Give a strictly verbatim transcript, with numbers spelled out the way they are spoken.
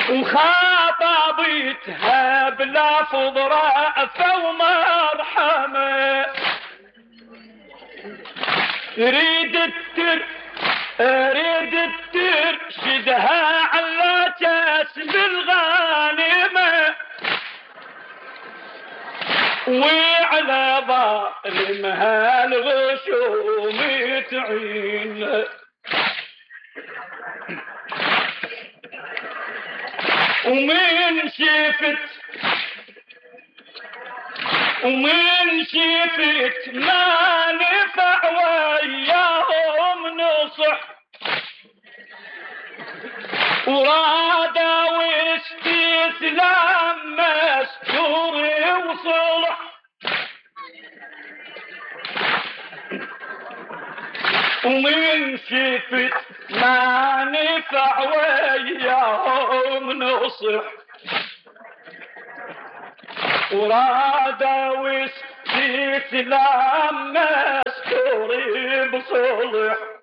وخاطبتها بلفظ رأفة ومرحمة ريد التر ريد الترشدها على جسم الغانمة وعلى ظالمها الغشوم تعين ومن شفت ومن شفت ما نفع وياهم نصح ورادة واستسلام مستور وصلح ومن شفت ما نفع وياهم نصح ورادة واستسلام مستور بصلح